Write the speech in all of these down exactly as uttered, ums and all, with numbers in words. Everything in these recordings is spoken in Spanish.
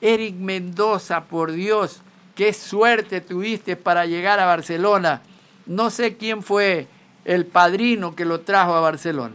Eric Mendoza, por Dios, qué suerte tuviste para llegar a Barcelona. No sé quién fue el padrino que lo trajo a Barcelona.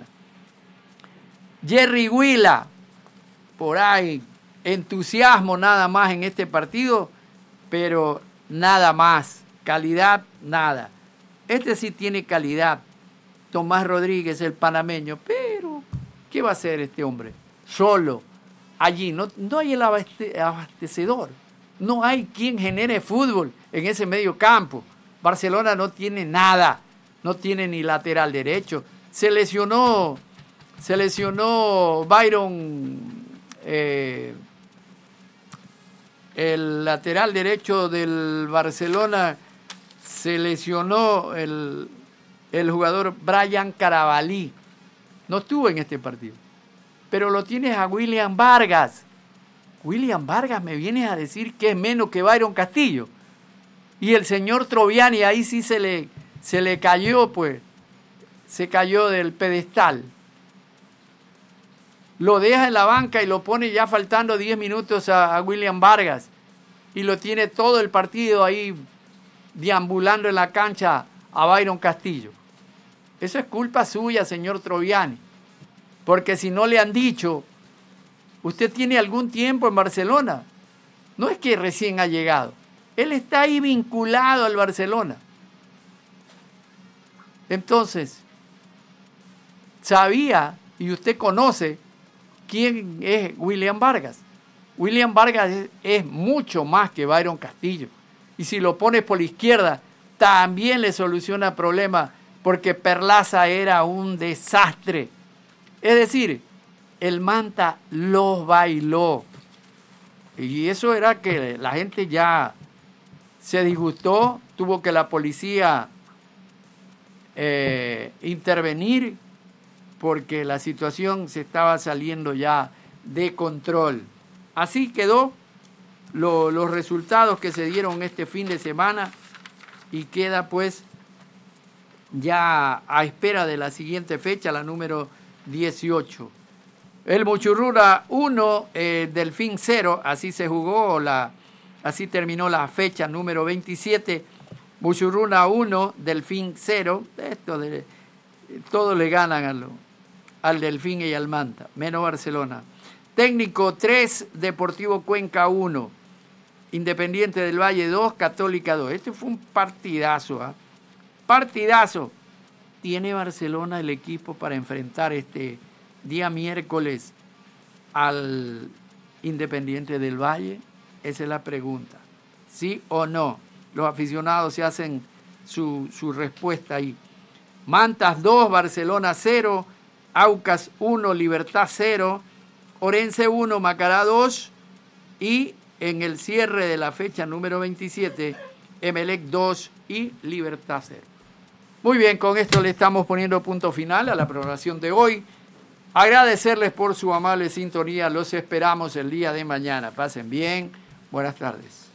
Jerry Huila, por ahí, entusiasmo nada más en este partido, pero nada más, calidad, nada. Este sí tiene calidad, Tomás Rodríguez, el panameño, pero ¿qué va a hacer este hombre? Solo, allí, no, no hay el abaste, abastecedor, no hay quien genere fútbol en ese medio campo. Barcelona no tiene nada, no tiene ni lateral derecho. Se lesionó, se lesionó Byron, eh, el lateral derecho del Barcelona, se lesionó el, el jugador Brian Carabalí. No estuvo en este partido. Pero lo tienes a William Vargas. William Vargas me vienes a decir que es menos que Byron Castillo. Y el señor Troviani ahí sí se le, se le cayó, pues, se cayó del pedestal. Lo deja en la banca y lo pone ya faltando diez minutos a, a William Vargas. Y lo tiene todo el partido ahí deambulando en la cancha a Byron Castillo. Eso es culpa suya, señor Troviani. Porque si no le han dicho, usted tiene algún tiempo en Barcelona. No es que recién ha llegado. Él está ahí vinculado al Barcelona. Entonces, sabía, y usted conoce, quién es William Vargas. William Vargas es, es mucho más que Byron Castillo. Y si lo pones por la izquierda, también le soluciona problemas, porque Perlaza era un desastre. Es decir, el Manta los bailó. Y eso era que la gente ya se disgustó, tuvo que la policía eh, intervenir porque la situación se estaba saliendo ya de control. Así quedó lo, los resultados que se dieron este fin de semana y queda pues ya a espera de la siguiente fecha, la número dieciocho. El Muchurruna uno, eh, Delfín cero, así se jugó, la, así terminó la fecha número veintisiete. Muchurruna uno, Delfín cero. Esto de, todos le ganan al, al Delfín y al Manta, menos Barcelona. Técnico tres, Deportivo Cuenca uno, Independiente del Valle dos, Católica dos. Este fue un partidazo, ¿eh? Partidazo. ¿Tiene Barcelona el equipo para enfrentar este día miércoles al Independiente del Valle? Esa es la pregunta. ¿Sí o no? Los aficionados se hacen su, su respuesta ahí. Mantas dos, Barcelona cero, Aucas uno, Libertad cero, Orense uno, Macará dos y en el cierre de la fecha número veintisiete, Emelec dos y Libertad cero. Muy bien, con esto le estamos poniendo punto final a la programación de hoy. Agradecerles por su amable sintonía. Los esperamos el día de mañana. Pasen bien. Buenas tardes.